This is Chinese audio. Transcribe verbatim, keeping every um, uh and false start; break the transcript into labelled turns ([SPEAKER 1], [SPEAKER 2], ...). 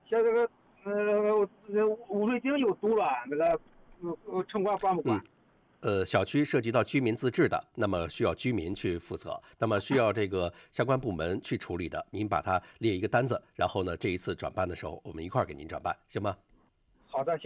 [SPEAKER 1] 像这个呃污水井有毒了，那个呃城管管不管？
[SPEAKER 2] 嗯。呃，小区涉及到居民自治的，那么需要居民去负责，那么需要这个相关部门去处理的，您把它列一个单子，然后呢，这一次转办的时候，我们一块儿给您转办，行吗？
[SPEAKER 1] 好的。